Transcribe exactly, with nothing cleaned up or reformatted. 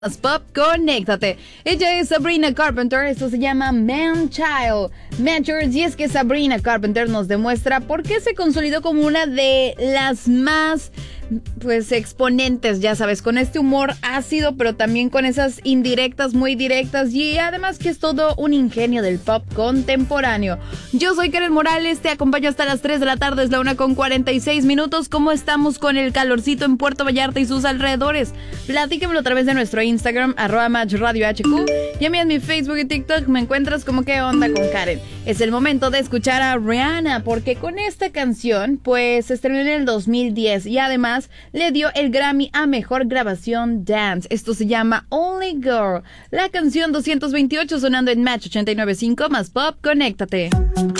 Pop, conéctate. Ella es Sabrina Carpenter, esto se llama Man Child Matchers, y es que Sabrina Carpenter nos demuestra por qué se consolidó como una de las más, pues, exponentes, ya sabes, con este humor ácido, pero también con esas indirectas muy directas, y además que es todo un ingenio del pop contemporáneo. Yo soy Karen Morales, te acompaño hasta las tres de la tarde, es la una con cuarenta y seis minutos. ¿Cómo estamos con el calorcito en Puerto Vallarta y sus alrededores? Platíquemelo a través de nuestro Instagram, arroba Match Radio H Q, y a mí en mi Facebook y TikTok me encuentras como ¿Qué onda con Karen? Es el momento de escuchar a Rihanna, porque con esta canción, pues, se estrenó en el dos mil diez y además le dio el Grammy a Mejor Grabación Dance. Esto se llama Only Girl. La canción doscientos veintiocho sonando en Match ochenta y nueve punto cinco más Pop, conéctate.